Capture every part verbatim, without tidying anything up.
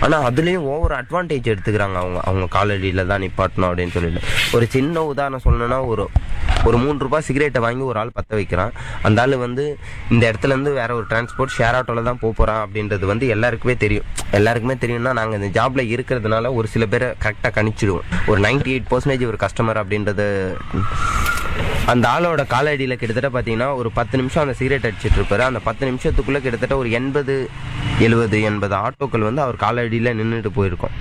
ஆனால் அதுலேயும் over advantage எடுத்துக்கிறாங்க. அவங்க அவங்க காலடியில் தான் நிப்பாட்டணும் அப்படின்னு சொல்லிட்டு. ஒரு சின்ன உதாரணம் சொல்லணும்னா, ஒரு ஒரு மூணு ரூபாய் சிகரெட்டை வாங்கி ஒரு ஆள் பற்ற வைக்கிறான். அந்த ஆள் வந்து இந்த இடத்துலேருந்து வேற ஒரு டிரான்ஸ்போர்ட் ஷேர் ஆட்டோவில் தான் போகிறான் அப்படின்றது வந்து எல்லாருக்குமே தெரியும். எல்லாருக்குமே தெரியும்னா நாங்கள் இந்த ஜாப்ல இருக்கிறதுனால ஒரு சில பேரை கரெக்டாக கணிச்சிடுவோம். ஒரு நைன்டி எயிட் பர்சன்டேஜ் ஒரு கஸ்டமர் அப்படின்றது. அந்த ஆளோட காலடியில் கிட்டத்தட்ட பார்த்தீங்கன்னா ஒரு பத்து நிமிஷம் அந்த சிகரெட் அடிச்சிட்டு இருப்பாரு. அந்த பத்து நிமிஷத்துக்குள்ளே கிட்டத்தட்ட ஒரு எண்பது எழுபது எண்பது ஆட்டோக்கள் வந்து அவர் காலடியில் நின்றுட்டு போயிருக்கோம்.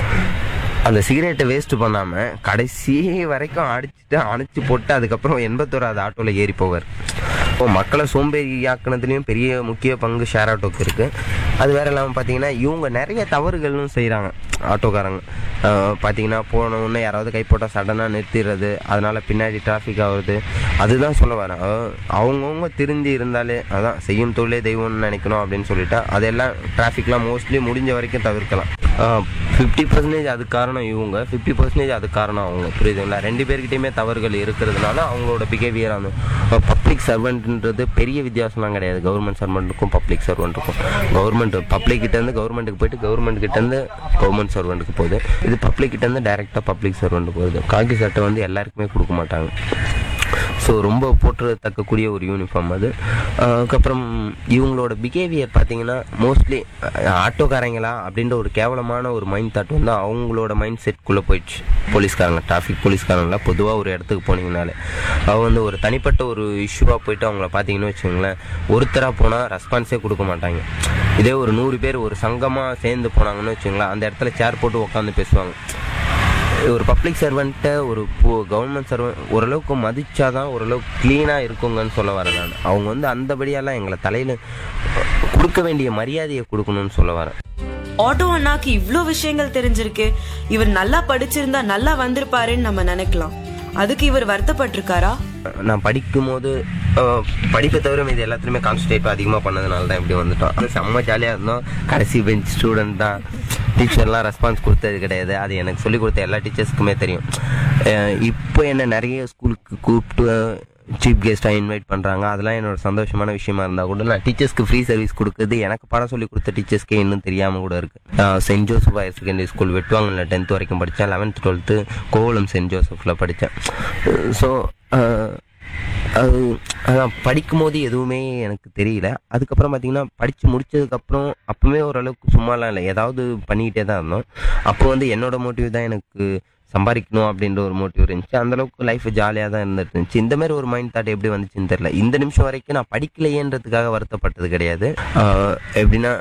அந்த சிகரெட்டை வேஸ்ட் பண்ணாமல் கடைசி வரைக்கும் அடிச்சுட்டு அணைச்சி போட்டு அதுக்கப்புறம் எண்பத்தோராது ஆட்டோவில் ஏறி போவார். இப்போ மக்களை சோம்பேறி ஆக்கினதுலேயும் பெரிய முக்கிய பங்கு ஷேர் ஆட்டோக்கு இருக்குது. அது வேறு இல்லாமல் பார்த்தீங்கன்னா இவங்க நிறைய தவறுகளும் செய்கிறாங்க. ஆட்டோக்காரங்க பார்த்தீங்கன்னா போன உடனே யாராவது கை போட்டால் சடனாக நிறுத்திடுறது, அதனால் பின்னாடி டிராஃபிக் ஆகுறது. அதுதான் சொல்ல வரேன். அவங்கவுங்க திருந்தி இருந்தாலே அதான் செய்யும் தொழிலே தெய்வம்னு நினைக்கணும் அப்படின்னு சொல்லிட்டா அதெல்லாம் டிராஃபிக்லாம் மோஸ்ட்லி முடிஞ்ச வரைக்கும் தவிர்க்கலாம். ஃபிஃப்டி பர்சன்டேஜ் அது காரணம் இவங்க, ஃபிஃப்டி பர்சன்டேஜ் அது காரணம் அவங்க. புரியுதுங்களா? ரெண்டு பேர்கிட்டையுமே தவறுகள் இருக்கிறதுனால அவங்களோட பிஹேவியர் அந்த பப்ளிக் சர்வெண்ட்ன்றது பெரிய வித்தியாசம்லாம் கிடையாது. Government சர்வெண்ட்டுக்கும் public சர்வெண்ட்டுக்கும். கவர்மெண்ட் பப்ளிக் கிட்டேருந்து கவர்மெண்ட்டுக்கு போயிட்டு கவர்மெண்ட் கிட்டேருந்து கவர்மெண்ட் சர்வெண்ட்டுக்கு போகுது. இது பப்ளிக் கிட்டேருந்து டைரெக்டாக பப்ளிக் சர்வெண்ட்டுக்கு போகுது. காக்கி சட்டை வந்து எல்லாருக்குமே கொடுக்க மாட்டாங்க. ஸோ ரொம்ப போற்றத்தக்கக்கூடிய ஒரு யூனிஃபார்ம் அது. அதுக்கப்புறம் இவங்களோட பிஹேவியர் பார்த்தீங்கன்னா மோஸ்ட்லி ஆட்டோக்காரங்களா அப்படின்ற ஒரு கேவலமான ஒரு மைண்ட் தாட் வந்து அவங்களோட மைண்ட் செட்குள்ளே போயிடுச்சு. போலீஸ்காரங்க, டிராஃபிக் போலீஸ்காரங்களாம் பொதுவாக ஒரு இடத்துக்கு போனீங்கனாலே அவங்க வந்து ஒரு தனிப்பட்ட ஒரு இஷ்யூவாக போயிட்டு அவங்கள பார்த்தீங்கன்னு வச்சுக்கோங்களேன், ஒருத்தராக போனால் ரெஸ்பான்ஸே கொடுக்க மாட்டாங்க. இதே ஒரு நூறு பேர் ஒரு சங்கமாக சேர்ந்து போனாங்கன்னு வச்சுக்கோங்களேன், அந்த இடத்துல சேர் போட்டு உட்காந்து பேசுவாங்க. ஒரு பப்ளிக் சர்வெண்ட்டை ஒரு கவர்மெண்ட் சர்வெண்ட் ஓரளவுக்கு மதிச்சாதான் ஓரளவுக்கு க்ளீனாக இருக்குங்கன்னு சொல்ல வரேன் நான். அவங்க வந்து அந்தபடியெல்லாம் எங்களை தலையில் கொடுக்க வேண்டிய மரியாதையை கொடுக்கணும்னு சொல்ல வரேன். ஆட்டோ அண்ணாக்கு இவ்ளோ விஷயங்கள் தெரிஞ்சிருக்கு, இவர் நல்லா படிச்சிருந்தா நல்லா வந்திருப்பாருன்னு நம்ம நினைக்கலாம். அதுக்கு இவர் வருத்தப்பட்டிருக்காரா? நான் படிக்கும் போது படிப்பை தவிர இது எல்லாத்துலேயுமே கான்சன்ட்ரேட் அதிகமாக பண்ணதுனால தான் இப்படி வந்துட்டோம். அது செம்ம ஜாலியாக இருந்தோம். கடைசி பெஞ்ச் ஸ்டூடெண்ட் தான். டீச்சர்லாம் ரெஸ்பான்ஸ் கொடுத்தது கிடையாது. அது எனக்கு சொல்லிக் கொடுத்த எல்லா டீச்சர்ஸ்க்குமே தெரியும். இப்போ என்ன நிறைய ஸ்கூலுக்கு கூப்பிட்டு சீஃப் கெஸ்ட்டாக இன்வைட் பண்ணுறாங்க. அதெல்லாம் என்னோட சந்தோஷமான விஷயமா இருந்தால் கூட நான் டீச்சர்ஸ்க்கு ஃப்ரீ சர்வீஸ் கொடுக்குறது எனக்கு பாடம் சொல்லி கொடுத்த டீச்சர்ஸ்க்கே இன்னும் தெரியாமல் கூட இருக்குது. Send Joseph higher secondary school வெட்டுவாங்கல்ல, tenth வரைக்கும் படித்தேன். லெவன்த் டுவெல்த்து கோவளம் சென்ட் ஜோசஃபில் படித்தேன். ஸோ அது அதான் படிக்கும் போது எதுவுமே எனக்கு தெரியல. அதுக்கப்புறம் பார்த்தீங்கன்னா படித்து முடித்ததுக்கப்புறம் அப்போவே ஓரளவுக்கு சும்மாலாம் இல்லை, ஏதாவது பண்ணிக்கிட்டே தான் இருந்தோம். அப்போ வந்து என்னோட மோட்டிவ் தான் எனக்கு சம்பாதிக்கணும் அப்படின்ற ஒரு மோட்டிவ் இருந்துச்சு. அந்தளவுக்கு லைஃப் ஜாலியாக தான் இருந்துட்டு இருந்துச்சு. இந்த மாதிரி ஒரு மைண்ட் தாட் எப்படி வந்துச்சுன்னு தெரியல. இந்த நிமிஷம் வரைக்கும் நான் படிக்கலையேன்றதுக்காக வருத்தப்பட்டது கிடையாது. எப்படின்னா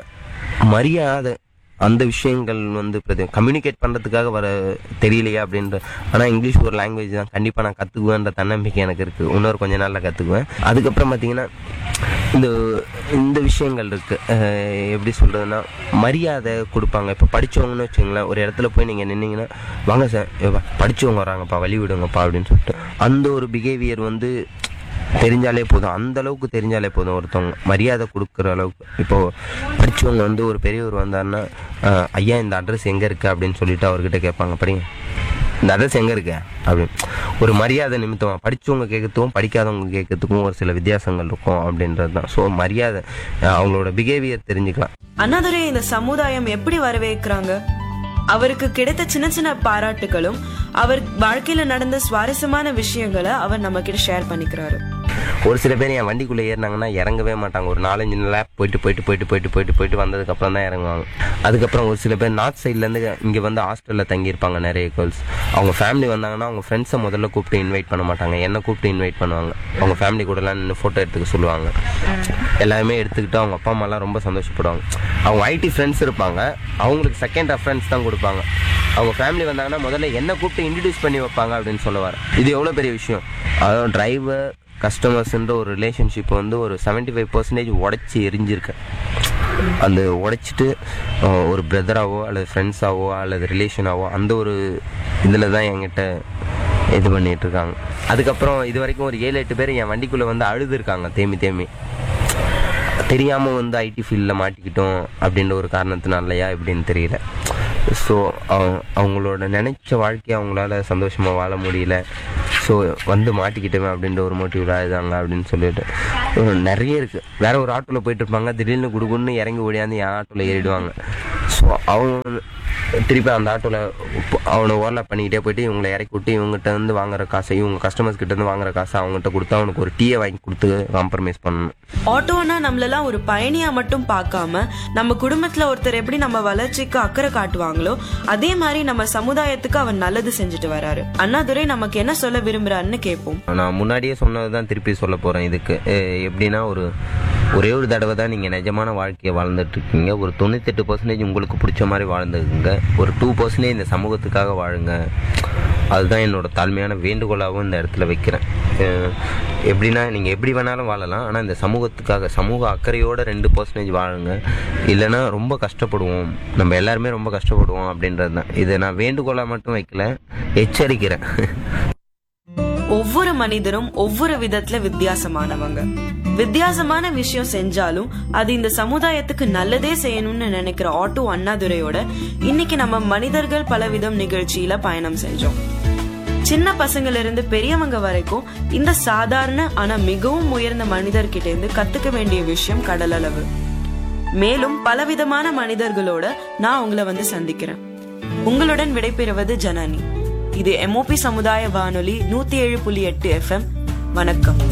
மரியாதை அந்த விஷயங்கள் வந்து கம்யூனிகேட் பண்ணுறதுக்காக வர தெரியலையா அப்படின்ற. ஆனால் இங்கிலீஷ் ஒரு லாங்குவேஜ் தான், கண்டிப்பாக நான் கற்றுக்குவேன்ற தன்னம்பிக்கை எனக்கு இருக்குது. இன்னொரு கொஞ்ச நாளில் கற்றுக்குவேன். அதுக்கப்புறம் பார்த்தீங்கன்னா இந்த இந்த விஷயங்கள் இருக்குது. எப்படி சொல்கிறதுனா மரியாதை கொடுப்பாங்க. இப்போ படித்தவங்கன்னு வச்சுங்களேன், ஒரு இடத்துல போய் நீங்கள் நின்னீங்கன்னா வாங்க சார் படித்தவங்க வராங்கப்பா வழி விடுங்கப்பா அப்படின்னு சொல்லிட்டு அந்த ஒரு பிஹேவியர் வந்து தெரிஞ்சாலே போதும். அந்த அளவுக்கு தெரிஞ்சாலே போதும் ஒருத்தவங்க மரியாதை கொடுக்குற அளவுக்கு. இப்போது படித்தவங்க வந்து ஒரு பெரியவர் வந்தாருன்னா ஐயா இந்த அட்ரஸ் எங்கே இருக்குது அப்படின்னு சொல்லிட்டு அவர்கிட்ட கேட்பாங்க, படிங்க இந்த அட்ரஸ் எங்கே இருக்கு அப்படின்னு. ஒரு மரியாதை நிமித்தமாக படித்தவங்க கேட்கறதுக்கும் படிக்காதவங்க கேட்கறதுக்கும் ஒரு சில வித்தியாசங்கள் இருக்கும் அப்படின்றது தான். ஸோ மரியாதை அவங்களோட பிஹேவியர் தெரிஞ்சுக்கலாம். அண்ணாதுரை இந்த சமுதாயம் எப்படி வரவேற்கிறாங்க? அவருக்கு கிடைத்த சின்ன சின்ன பாராட்டுகளும் அவர் வாழ்க்கையில நடந்த சுவாரஸ்யமான விஷயங்களை அவர் நம்ம கிட்ட ஷேர் பண்ணிக்கிறாரு. ஒரு சில பேர் என் வண்டிக்குள்ளே ஏறினாங்கன்னா இறங்கவே மாட்டாங்க. ஒரு நாலஞ்சு லேப் போயிட்டு போயிட்டு போயிட்டு போயிட்டு போயிட்டு போயிட்டு வந்ததுக்கப்புறம் தான் இறங்குவாங்க. அதுக்கப்புறம் ஒரு சில பேர் நார்த் சைட்லேருந்து இங்கே வந்து ஹாஸ்டலில் தங்கியிருப்பாங்க நிறைய கேர்ள்ஸ். அவங்க ஃபேமிலி வந்தாங்கன்னா அவங்க ஃப்ரெண்ட்ஸை முதல்ல கூப்பிட்டு இன்வைட் பண்ண மாட்டாங்க, என்னை கூப்பிட்டு இன்வைட் பண்ணுவாங்க. அவங்க ஃபேமிலி கூடலாம் நின்று ஃபோட்டோ எடுத்துக்க சொல்லுவாங்க. எல்லாருமே எடுத்துக்கிட்டு அவங்க அப்பா அம்மாலாம் ரொம்ப சந்தோஷப்படுவாங்க. அவங்க ஐடி ஃப்ரெண்ட்ஸ் இருப்பாங்க, அவங்களுக்கு செகண்ட் ரெஃபரன்ஸ் தான் கொடுப்பாங்க. அவங்க ஃபேமிலி வந்தாங்கன்னா முதல்ல என்னை கூப்பிட்டு இன்ட்ரடியூஸ் பண்ணி வைப்பாங்க அப்படின்னு சொல்லுவார். இது எவ்வளோ பெரிய விஷயம். அதாவது டிரைவர் கஸ்டமர்ஸ்ன்ற ஒரு ரிலேஷன்ஷிப் வந்து ஒரு செவன்ட்டி ஃபைவ் பர்சன்டேஜ் உடச்சி எரிஞ்சிருக்கேன். அந்த உடைச்சிட்டு ஒரு பிரதராகவோ அல்லது ஃப்ரெண்ட்ஸாவோ அல்லது ரிலேஷனாவோ அந்த ஒரு இதில் தான் என்கிட்ட இது பண்ணிகிட்டு இருக்காங்க. அதுக்கப்புறம் இது வரைக்கும் ஒரு ஏழு எட்டு பேர் என் வண்டிக்குள்ளே வந்து அழுதுருக்காங்க தேமி தேமி. தெரியாமல் வந்து ஐடி ஃபீல்டில் மாட்டிக்கிட்டோம் அப்படின்ற ஒரு காரணத்தினாலையா எப்படின்னு தெரியல. ஸோ அவங்களோட நினைச்ச வாழ்க்கையை அவங்களால சந்தோஷமாக வாழ முடியல. ஸோ வந்து மாட்டிக்கிட்டேன் அப்படின்ற ஒரு மோட்டிவ் ஆகுதாங்க அப்படின்னு சொல்லிட்டு நிறைய இருக்குது. வேற ஒரு ஆட்டோவில் போயிட்டு இருப்பாங்க, திடீர்னு குடுகுன்னு இறங்கி ஓடியாந்து என் ஆட்டோவில் ஏறிடுவாங்க. ஸோ அவன் திருப்பி அந்த ஆட்டோவில் அவனை ஓவர்லாப் பண்ணிக்கிட்டே போயிட்டு இவங்களை இறக்கி விட்டு இவங்ககிட்ட இருந்து வாங்குற காசை இவங்க கஸ்டமர்ஸ் கிட்ட இருந்து வாங்குற காசை அவங்ககிட்ட கொடுத்து அவனுக்கு ஒரு டீயை வாங்கி கொடுத்து காம்ப்ரமைஸ் பண்ணணும். ஆட்டோனா நம்மளெல்லாம் ஒரு பயணியா மட்டும் பார்க்காம நம்ம குடும்பத்துல ஒருத்தர் எப்படி நம்ம வளர்ச்சிக்கு அக்கறை காட்டுவாங்களோ அதே மாதிரி நம்ம சமுதாயத்துக்கு அவர் நல்லது செஞ்சுட்டு வராரு. அண்ணாதுரை நமக்கு என்ன சொல்ல விரும்புறாருன்னு கேட்போம். நான் முன்னாடியே சொன்னதுதான் திருப்பி சொல்ல போறேன். இதுக்கு எப்படின்னா ஒரு ஒரே ஒரு தடவை தான் நீங்கள் நிஜமான வாழ்க்கையை வாழ்ந்துட்டு இருக்கீங்க. ஒரு தொண்ணூத்தெட்டு பர்சன்டேஜ் உங்களுக்கு பிடிச்ச மாதிரி வாழ்ந்துக்குங்க. ஒரு டூ பர்சன்டேஜ் இந்த சமூகத்துக்காக வாழுங்க. அதுதான் என்னோட தாழ்மையான வேண்டுகோளாகவும் இந்த இடத்துல வைக்கிறேன். எப்படின்னா நீங்கள் எப்படி வேணாலும் வாழலாம், ஆனால் இந்த சமூகத்துக்காக சமூக அக்கறையோட ரெண்டு பர்சன்டேஜ் வாழுங்க. இல்லைன்னா ரொம்ப கஷ்டப்படுவோம், நம்ம எல்லாருமே ரொம்ப கஷ்டப்படுவோம் அப்படின்றது தான். இதை நான் வேண்டுகோளாக மட்டும் வைக்கல, எச்சரிக்கிறேன். ஒவ்வொரு மனிதரும் ஒவ்வொரு விதத்துல வித்தியாசமானவங்க. வித்தியாசமான விஷயம் செஞ்சாலும் அது இந்த சமுதாயத்துக்கு நல்லதே செய்யணும்னு நினைக்கிற ஆட்டோ அண்ணாதுரையோட இன்னைக்கு நம்ம மனிதர்கள் பலவிதம் நிகழ்ச்சியில பயணம் செஞ்சோம். சின்ன பசங்கள்ல இருந்து பெரியவங்க வரைக்கும் இந்த சாதாரண ஆனா மிகவும் உயர்ந்த மனிதர்கிட்ட இருந்து கத்துக்க வேண்டிய விஷயம் கடல் அளவு. மேலும் பலவிதமான மனிதர்களோட நான் உங்களை வந்து சந்திக்கிறேன். உங்களுடன் விடைபெறுவது ஜனனி. இது எம்ஓபி சமுதாய வானொலி நூத்தி ஏழு புள்ளி எட்டு எஃப்எம். வணக்கம்.